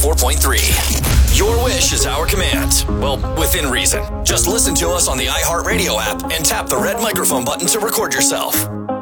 104.3. Your wish is our command. Well, within reason. Just listen to us on the iHeartRadio app and tap the red microphone button to record yourself.